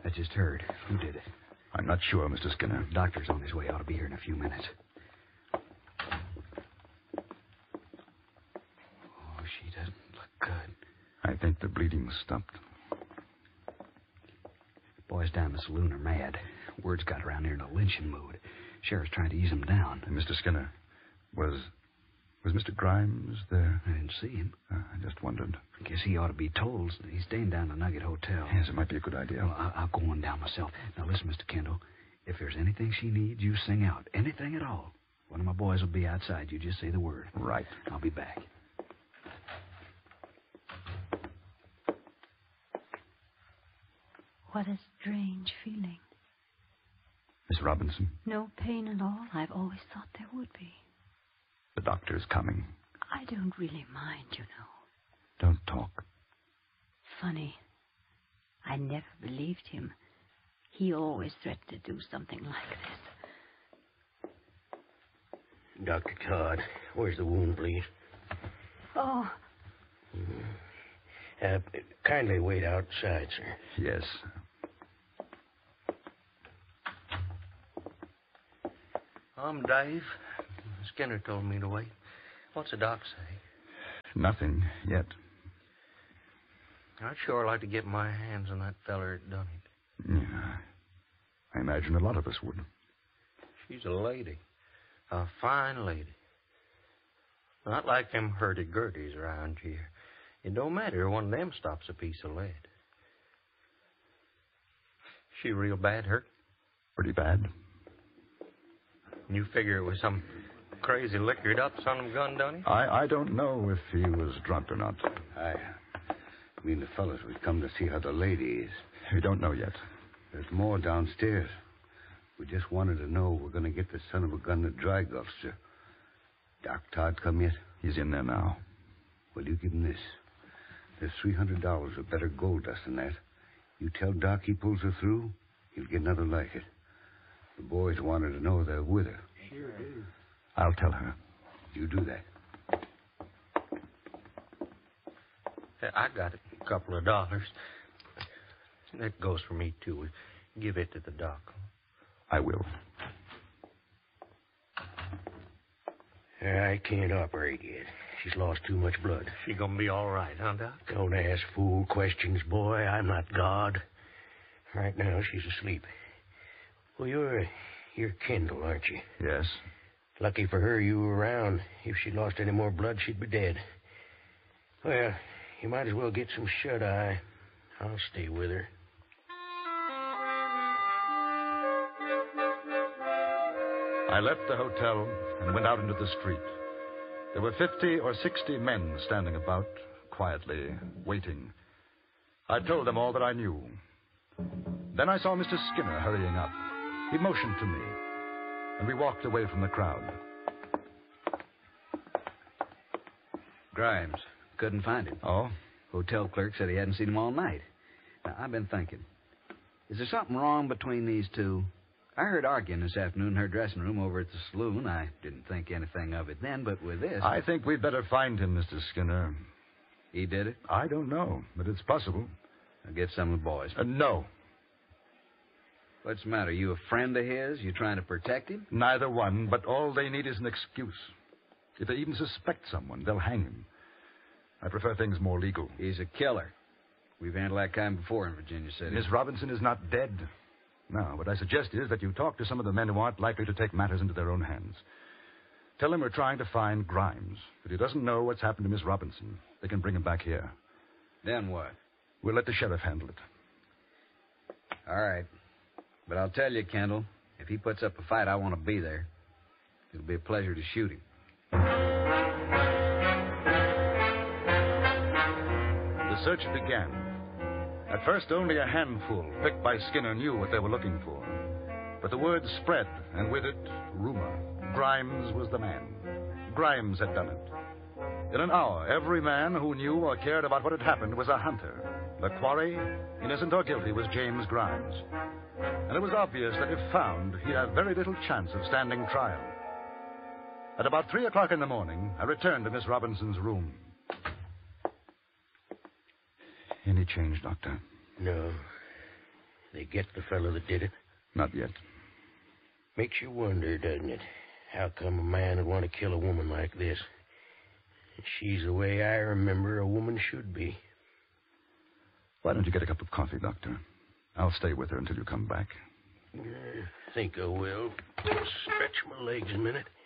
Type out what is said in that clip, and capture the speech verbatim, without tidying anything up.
I just heard. Who did it? I'm not sure, Mister Skinner. The doctor's on his way. Ought to be here in a few minutes. Oh, she doesn't look good. I think the bleeding's stopped. Boys down the saloon are mad. Word's got around here in a lynching mood. Sheriff's trying to ease them down. And Mister Skinner, was was Mister Grimes there? I didn't see him. Uh, I just wondered. I guess he ought to be told. He's staying down the Nugget Hotel. Yes, it might be a good idea. Well, I'll, I'll go on down myself. Now, listen, Mister Kendall. If there's anything she needs, you sing out. Anything at all. One of my boys will be outside. You just say the word. Right. I'll be back. What a strange feeling. Miss Robinson? No pain at all. I've always thought there would be. The doctor's coming. I don't really mind, you know. Don't talk. Funny. I never believed him. He always threatened to do something like this. Doctor Todd, where's the wound, please? Oh. Mm-hmm. Uh, kindly wait outside, sir. Yes. I'm Dave. Skinner told me to wait. What's the doc say? Nothing yet. I'd sure like to get my hands on that feller that done it. Yeah. I imagine a lot of us would. She's a lady. A fine lady. Not like them hurdy-gurdies around here. It don't matter. One of them stops a piece of lead. She real bad hurt? Pretty bad. You figure it was some crazy liquored up son of a gun done it? I, I don't know if he was drunk or not. I mean the fellas would come to see how the lady is. We don't know yet. There's more downstairs. We just wanted to know we're going to get the son of a gun that dry guffs, sir. Doc Todd come yet? He's in there now. Well, you give him this. There's three hundred dollars of better gold dust than that. You tell Doc he pulls her through, he'll get another like it. The boys wanted to know they're with her. Sure do. I'll tell her. You do that. I got a couple of dollars. That goes for me, too. Give it to the doc. I will. I can't operate yet. She's lost too much blood. She gonna be all right, huh, Doc? Don't ask fool questions, boy. I'm not God. Right now, she's asleep. Well, you're, you're Kendall, aren't you? Yes. Lucky for her you were around. If she'd lost any more blood, she'd be dead. Well, you might as well get some shut-eye. I'll stay with her. I left the hotel and went out into the street. There were fifty or sixty men standing about, quietly, waiting. I told them all that I knew. Then I saw Mister Skinner hurrying up. He motioned to me, and we walked away from the crowd. Grimes. Couldn't find him. Oh? Hotel clerk said he hadn't seen him all night. Now, I've been thinking. Is there something wrong between these two? I heard arguing this afternoon in her dressing room over at the saloon. I didn't think anything of it then, but with this... I think we'd better find him, Mister Skinner. He did it? I don't know, but it's possible. I'll get some of the boys. Uh, no. What's the matter? You a friend of his? You trying to protect him? Neither one, but all they need is an excuse. If they even suspect someone, they'll hang him. I prefer things more legal. He's a killer. We've handled that kind before in Virginia City. Miss Robinson is not dead. Now, what I suggest is that you talk to some of the men who aren't likely to take matters into their own hands. Tell him we're trying to find Grimes. If he doesn't know what's happened to Miss Robinson, they can bring him back here. Then what? We'll let the sheriff handle it. All right. But I'll tell you, Kendall, if he puts up a fight, I want to be there. It'll be a pleasure to shoot him. The search began. At first, only a handful, picked by Skinner, knew what they were looking for. But the word spread, and with it, rumor. Grimes was the man. Grimes had done it. In an hour, every man who knew or cared about what had happened was a hunter. The quarry, innocent or guilty, was James Grimes. And it was obvious that if found, he'd have very little chance of standing trial. At about three o'clock in the morning, I returned to Miss Robinson's room. Any change, Doctor? No. They get the fellow that did it? Not yet. Makes you wonder, doesn't it? How come a man would want to kill a woman like this? She's the way I remember a woman should be. Why don't you get a cup of coffee, Doctor? I'll stay with her until you come back. I think I will. Stretch my legs a minute.